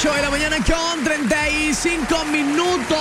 8 de la mañana con 35 minutos.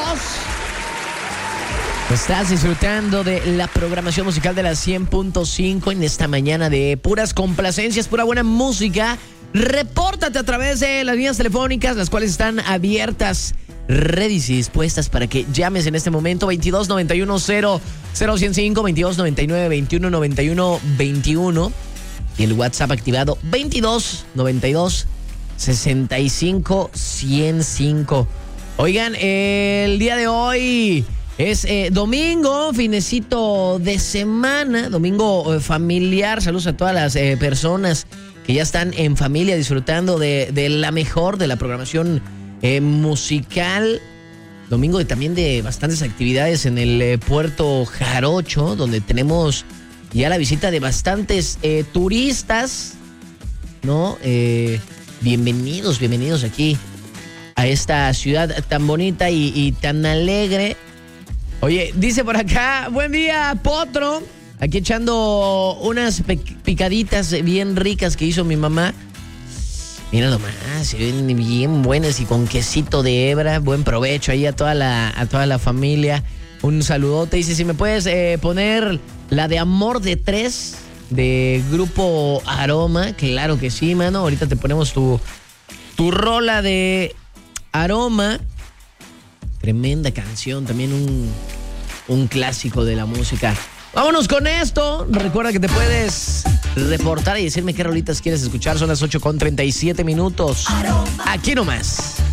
Estás disfrutando de la programación musical de la 100.5 en esta mañana de puras complacencias, pura buena música. Repórtate a través de las líneas telefónicas, las cuales están abiertas, ready y dispuestas para que llames en este momento. 22 91 0 0105, 22 99 21 91 21 y el WhatsApp activado 22 92 65 105. Oigan, el día de hoy es domingo, finecito de semana, domingo familiar. Saludos a todas las personas que ya están en familia disfrutando de la mejor, de la programación musical. Domingo también de bastantes actividades en el Puerto Jarocho, donde tenemos ya la visita de bastantes turistas, ¿no? Bienvenidos aquí a esta ciudad tan bonita y tan alegre. Oye, dice por acá, buen día, Potro. Aquí echando unas picaditas bien ricas que hizo mi mamá. Mira nomás, se ven bien buenas y con quesito de hebra. Buen provecho ahí a toda la familia. Un saludote. Dice, si me puedes poner la de Amor de Tres de Grupo Aroma. Claro que sí, mano. Ahorita te ponemos tu rola de Aroma. Tremenda canción, también un clásico de la música. Vámonos con esto. Recuerda que te puedes reportar y decirme qué rolitas quieres escuchar. Son las 8:37 minutos. Aquí nomás.